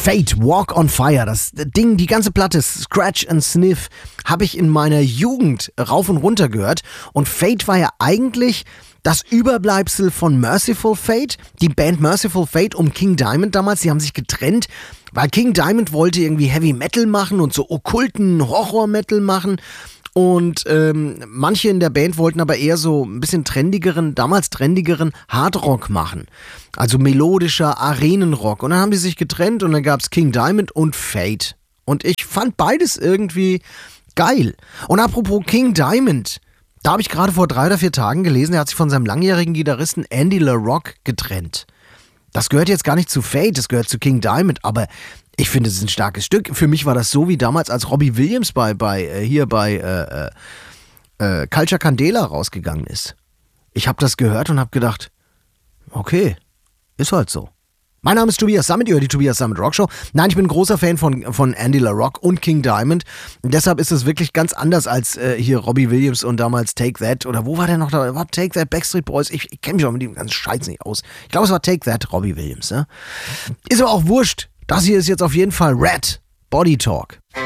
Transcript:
Fate, Walk on Fire, das Ding, die ganze Platte, Scratch and Sniff, habe ich in meiner Jugend rauf und runter gehört. Und Fate war ja eigentlich das Überbleibsel von Merciful Fate, die Band Merciful Fate um King Diamond damals. Die haben sich getrennt, weil King Diamond wollte irgendwie Heavy Metal machen und so okkulten Horror-Metal machen. Und manche in der Band wollten aber eher so ein bisschen damals trendigeren Hardrock machen. Also melodischer Arenenrock. Und dann haben die sich getrennt und dann gab es King Diamond und Fate. Und ich fand beides irgendwie geil. Und apropos King Diamond, da habe ich gerade vor 3 oder 4 Tagen gelesen, er hat sich von seinem langjährigen Gitarristen Andy LaRocque getrennt. Das gehört jetzt gar nicht zu Fate, das gehört zu King Diamond, aber ich finde, es ist ein starkes Stück. Für mich war das so wie damals, als Robbie Williams bei Culture Candela rausgegangen ist. Ich habe das gehört und habe gedacht, okay, ist halt so. Mein Name ist Tobias Sammet, ihr hört die Tobias Sammet Rock Show. Nein, ich bin ein großer Fan von Andy LaRocque und King Diamond. Und deshalb ist es wirklich ganz anders als hier Robbie Williams und damals Take That. Oder wo war der noch da? War Take That, Backstreet Boys? Ich kenne mich auch mit dem ganzen Scheiß nicht aus. Ich glaube, es war Take That, Robbie Williams. Ne? Ist aber auch wurscht. Das hier ist jetzt auf jeden Fall Rat, Body Talk.